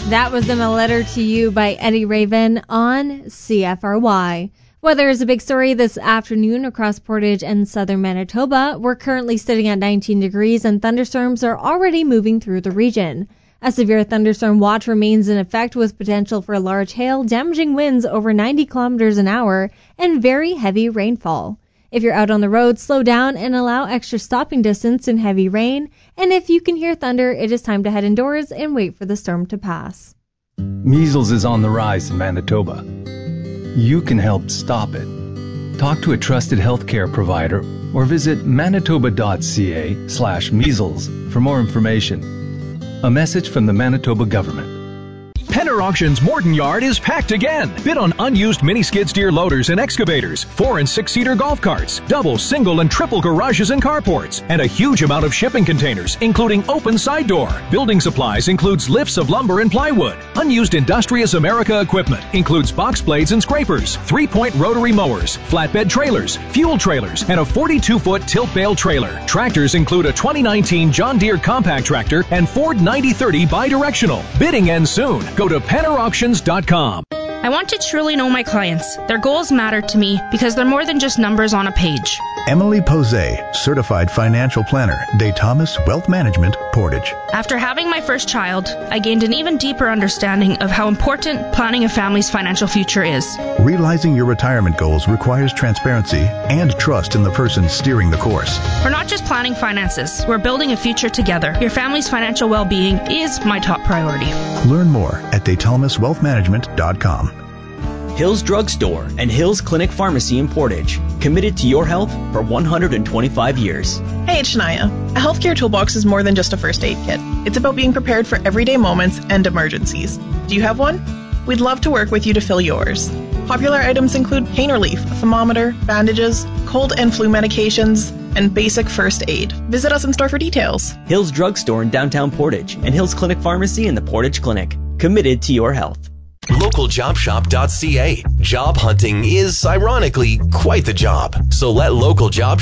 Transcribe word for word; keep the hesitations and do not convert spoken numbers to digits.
That was them, A Letter to You by Eddie Raven on C F R Y. Weather is a big story this afternoon across Portage and southern Manitoba. We're currently sitting at nineteen degrees and thunderstorms are already moving through the region. A severe thunderstorm watch remains in effect with potential for large hail, damaging winds over ninety kilometers an hour, and very heavy rainfall. If you're out on the road, slow down and allow extra stopping distance in heavy rain. And if you can hear thunder, it is time to head indoors and wait for the storm to pass. Measles is on the rise in Manitoba. You can help stop it. Talk to a trusted healthcare provider or visit manitoba.ca slash measles for more information. A message from the Manitoba government. Penner Auctions Morton Yard is packed again. Bid on unused mini skid steer loaders and excavators, four and six seater golf carts, double, single, and triple garages and carports, and a huge amount of shipping containers, including open side door. Building supplies includes lifts of lumber and plywood. Unused Industrious America equipment includes box blades and scrapers, three-point rotary mowers, flatbed trailers, fuel trailers, and a forty-two foot tilt bale trailer. Tractors include a twenty nineteen John Deere compact tractor and Ford ninety thirty bidirectional. Bidding ends soon. Go to penner auctions dot com. I want to truly know my clients. Their goals matter to me because they're more than just numbers on a page. Emily Posey, Certified Financial Planner, Day Thomas Wealth Management, Portage. After having my first child, I gained an even deeper understanding of how important planning a family's financial future is. Realizing your retirement goals requires transparency and trust in the person steering the course. We're not just planning finances, we're building a future together. Your family's financial well-being is my top priority. Learn more at day thomas wealth management dot com. Hills Drug Store and Hills Clinic Pharmacy in Portage, committed to your health for one hundred twenty-five years. Hey, it's Shania. A healthcare toolbox is more than just a first aid kit. It's about being prepared for everyday moments and emergencies. Do you have one? We'd love to work with you to fill yours. Popular items include pain relief, a thermometer, bandages, cold and flu medications, and basic first aid. Visit us in store for details. Hills Drug Store in downtown Portage and Hills Clinic Pharmacy in the Portage Clinic, committed to your health. local job shop dot c a. Job hunting is, ironically, quite the job. So let Local Job